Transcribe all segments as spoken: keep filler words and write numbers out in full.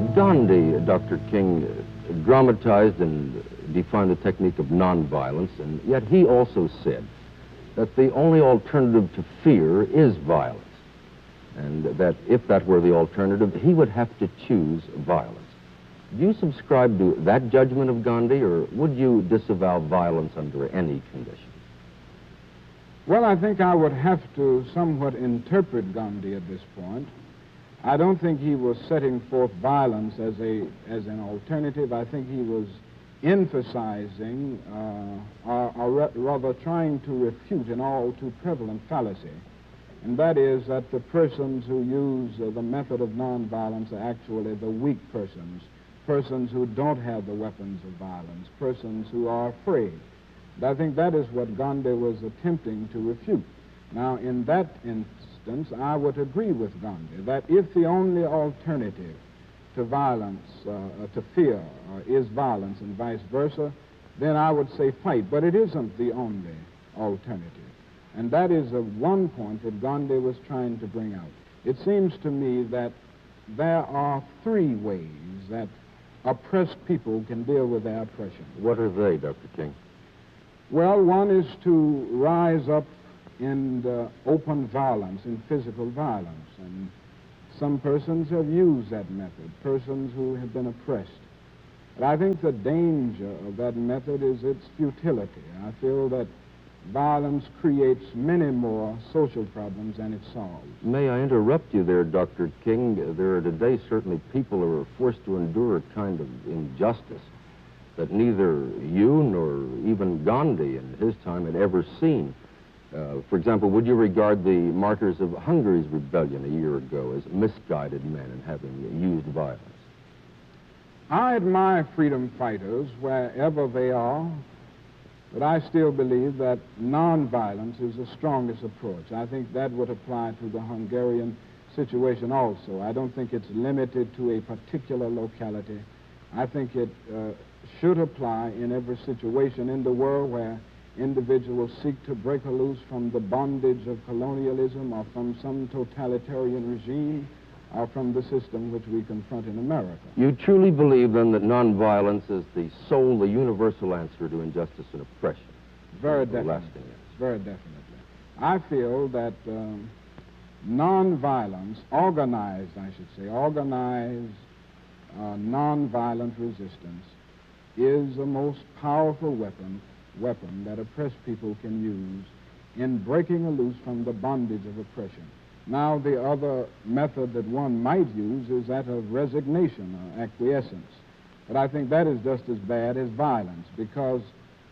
Gandhi, Doctor King, uh, dramatized and defined the technique of nonviolence, and yet he also said that the only alternative to fear is violence, and that if that were the alternative, he would have to choose violence. Do you subscribe to that judgment of Gandhi, or would you disavow violence under any conditions? Well, I think I would have to somewhat interpret Gandhi at this point. I don't think he was setting forth violence as a as an alternative. I think he was emphasizing, uh, or, or rather trying to refute an all too prevalent fallacy, and that is that the persons who use uh, the method of nonviolence are actually the weak persons, persons who don't have the weapons of violence, persons who are afraid. And I think that is what Gandhi was attempting to refute. Now, in that instance, I would agree with Gandhi that if the only alternative to violence, uh, to fear, uh, is violence and vice versa, then I would say fight. But it isn't the only alternative. And that is a one point that Gandhi was trying to bring out. It seems to me that there are three ways that oppressed people can deal with their oppression. What are they, Doctor King? Well, one is to rise up in uh, open violence, in physical violence. And some persons have used that method, persons who have been oppressed. But I think the danger of that method is its futility. I feel that violence creates many more social problems than it solves. May I interrupt you there, Doctor King? There are today certainly people who are forced to endure a kind of injustice that neither you nor even Gandhi in his time had ever seen. Uh, for example, would you regard the martyrs of Hungary's rebellion a year ago as misguided men and having used violence? I admire freedom fighters wherever they are, but I still believe that nonviolence is the strongest approach. I think that would apply to the Hungarian situation also. I don't think it's limited to a particular locality. I think it uh, should apply in every situation in the world where individuals seek to break loose from the bondage of colonialism or from some totalitarian regime or from the system which we confront in America. You truly believe, then, that nonviolence is the sole, the universal answer to injustice and oppression? Very definitely. Very definitely. I feel that um, nonviolence, organized, I should say, organized uh, nonviolent resistance is the most powerful weapon weapon that oppressed people can use in breaking loose from the bondage of oppression. Now, the other method that one might use is that of resignation or acquiescence. But I think that is just as bad as violence, because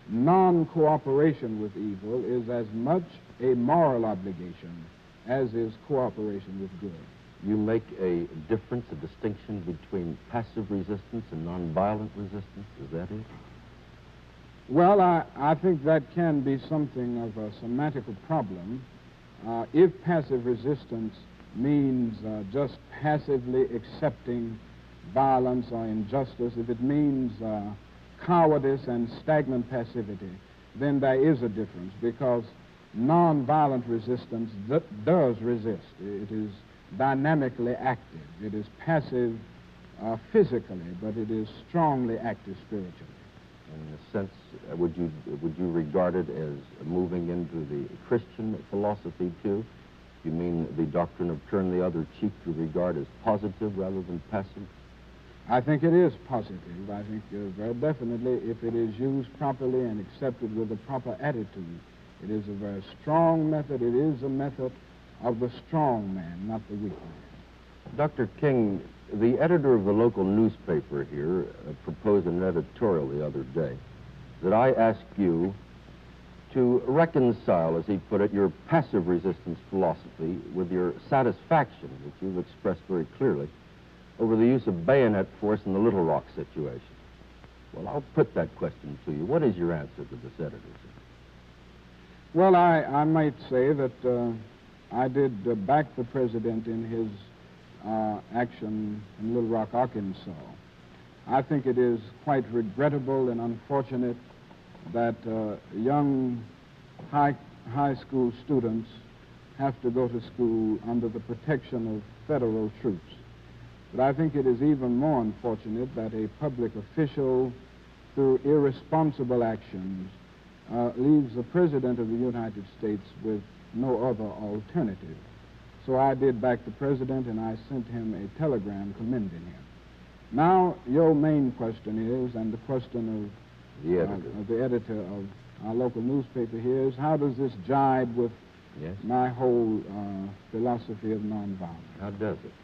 non-cooperation with evil is as much a moral obligation as is cooperation with good. You make a difference, a distinction between passive resistance and nonviolent resistance? Is that it? Well, I, I think that can be something of a semantical problem. Uh, if passive resistance means uh, just passively accepting violence or injustice, if it means uh, cowardice and stagnant passivity, then there is a difference, because nonviolent resistance th- does resist. It is dynamically active. It is passive uh, physically, but it is strongly active spiritually. In a sense, uh, would you would you regard it as moving into the Christian philosophy too? You mean the doctrine of turn the other cheek to regard as positive rather than passive? I think it is positive. I think uh, very definitely, if it is used properly and accepted with a proper attitude, it is a very strong method. It is a method of the strong man, not the weak man. Doctor King, the editor of the local newspaper here uh, proposed an editorial the other day that I ask you to reconcile, as he put it, your passive resistance philosophy with your satisfaction, which you've expressed very clearly, over the use of bayonet force in the Little Rock situation. Well, I'll put that question to you. What is your answer to this editor? Well, I, I might say that uh, I did uh, back the president in his uh, action in Little Rock, Arkansas. I think it is quite regrettable and unfortunate that uh, young high, high school students have to go to school under the protection of federal troops. But I think it is even more unfortunate that a public official, through irresponsible actions, uh, leaves the President of the United States with no other alternative. So I did back the President, and I sent him a telegram commending him. Now, your main question is, and the question of the uh, editor, of the editor of our local newspaper here is, how does this jibe with yes. my whole uh, philosophy of nonviolence? How does it?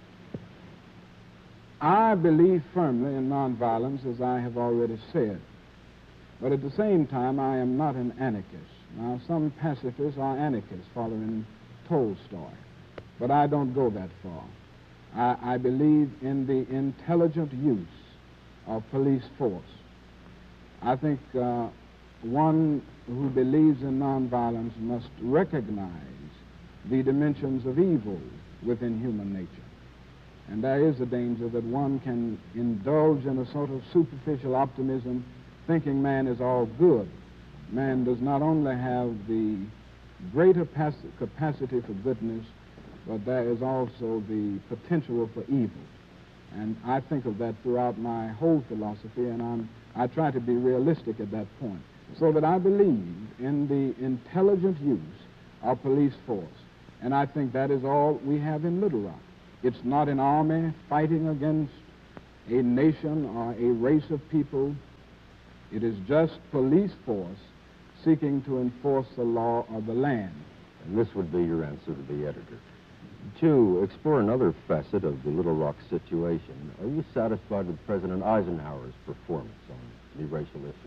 I believe firmly in nonviolence, as I have already said. But at the same time, I am not an anarchist. Now, some pacifists are anarchists, following Tolstoy. But I don't go that far. I, I believe in the intelligent use of police force. I think uh, one who believes in nonviolence must recognize the dimensions of evil within human nature. And there is a danger that one can indulge in a sort of superficial optimism, thinking man is all good. Man does not only have the greater capacity for goodness, but there is also the potential for evil. And I think of that throughout my whole philosophy, and I'm, I try to be realistic at that point. So that I believe in the intelligent use of police force. And I think that is all we have in Little Rock. It's not an army fighting against a nation or a race of people. It is just police force seeking to enforce the law of the land. And this would be your answer to the editor. To explore another facet of the Little Rock situation, are you satisfied with President Eisenhower's performance on the racial issue?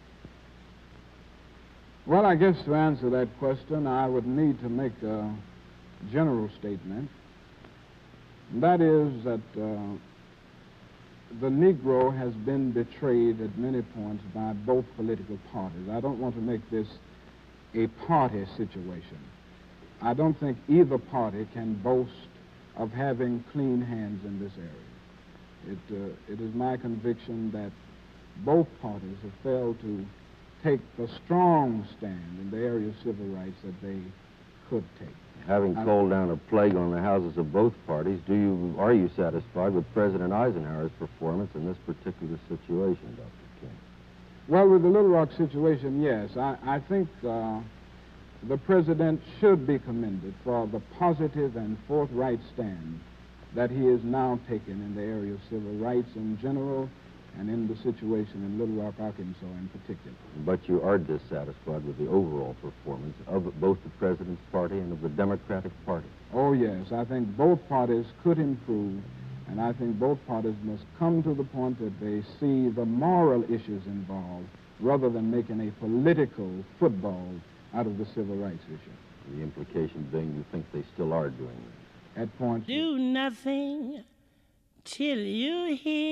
Well, I guess to answer that question, I would need to make a general statement. That is that uh, the Negro has been betrayed at many points by both political parties. I don't want to make this a party situation. I don't think either party can boast of having clean hands in this area. It, uh, it is my conviction that both parties have failed to take the strong stand in the area of civil rights that they could take. Having called down a plague on the houses of both parties, do you, are you satisfied with President Eisenhower's performance in this particular situation, Doctor King? Well, with the Little Rock situation, yes. I, I think uh, the President should be commended for the positive and forthright stand that he is now taking in the area of civil rights in general and in the situation in Little Rock, Arkansas in particular. But you are dissatisfied with the overall performance of both the President's party and of the Democratic Party? Oh, yes. I think both parties could improve, and I think both parties must come to the point that they see the moral issues involved rather than making a political football out of the civil rights issue. The implication being you think they still are doing that? At points... Do nothing till you hear